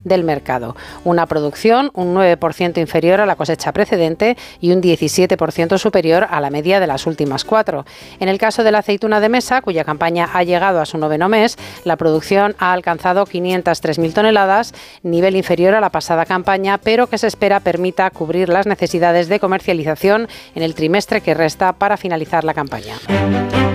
del mercado. Una producción un 9% inferior a la cosecha precedente y un 17% superior a la media de las últimas 4. En el caso de la aceituna de mesa, cuya campaña ha llegado a su 9º mes, la producción ha alcanzado 503.000 toneladas, nivel inferior a la pasada campaña, pero que se espera permita cubrir las necesidades de comercialización en el trimestre que resta para finalizar la campaña.